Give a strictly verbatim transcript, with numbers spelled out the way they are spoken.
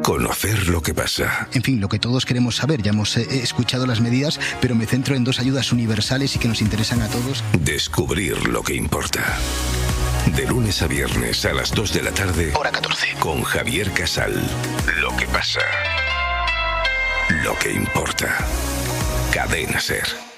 Conocer lo que pasa. En fin, lo que todos queremos saber. Ya hemos eh, escuchado las medidas, pero me centro en dos ayudas universales y que nos interesan a todos. Descubrir lo que importa. De lunes a viernes a las dos de la tarde. Hora catorce. Con Javier Casal. Lo que pasa. Lo que importa. Cadena SER.